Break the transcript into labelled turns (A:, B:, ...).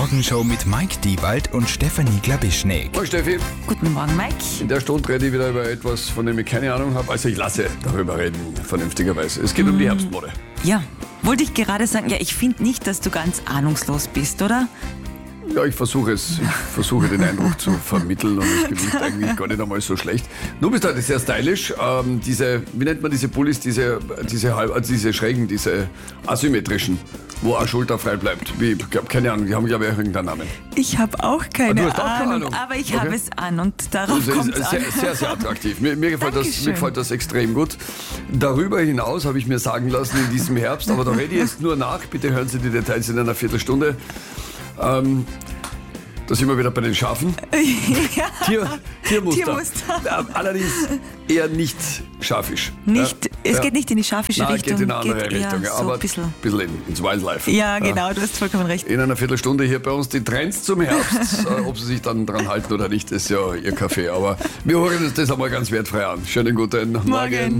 A: Morgenshow mit Mike Diewald und Stefanie Glabischnik.
B: Moin Steffi,
C: Guten Morgen, Mike.
B: in der Stunde rede ich wieder über etwas, von dem ich keine Ahnung habe. Also ich lasse darüber reden, vernünftigerweise. Es geht um die Herbstmode.
C: Ja, wollte ich gerade sagen, ja, ich finde nicht, dass du ganz ahnungslos bist, oder?
B: Ja, ich versuche den Eindruck zu vermitteln und es gelingt eigentlich gar nicht einmal so schlecht. Du bist heute sehr stylisch. Wie nennt man diese Pullis, diese schrägen, diese asymmetrischen, wo eine Schulter frei bleibt. Ich habe keine Ahnung, die haben glaube ich irgendeinen Namen.
C: Ich habe auch keine
B: Du hast auch keine
C: Ahnung,
B: Ahnung.
C: aber ich
B: Okay.
C: habe es an und darauf
B: Das
C: kommt
B: ist
C: es
B: sehr,
C: an.
B: sehr, sehr attraktiv. Mir
C: Dankeschön.
B: gefällt das extrem gut. Darüber hinaus habe ich mir sagen lassen in diesem Herbst, aber da rede ich jetzt nur nach, bitte hören Sie die Details in einer Viertelstunde. Da sind wir wieder bei den Schafen.
C: Ja,
B: Tiermuster.
C: Tiermuster.
B: Allerdings eher nicht schafisch.
C: nicht, es
B: Ja.
C: geht nicht in die schafische
B: Nein,
C: Richtung.
B: geht in eine andere
C: geht eher
B: Richtung, ja,
C: so
B: aber
C: ein bisschen.
B: ins Wildlife.
C: Ja, genau, du hast vollkommen recht.
B: In einer Viertelstunde hier bei uns die Trends zum Herbst. Ob Sie sich dann dran halten oder nicht, ist ja Ihr Kaffee. Aber wir hören uns das einmal ganz wertfrei an. Schönen guten Morgen.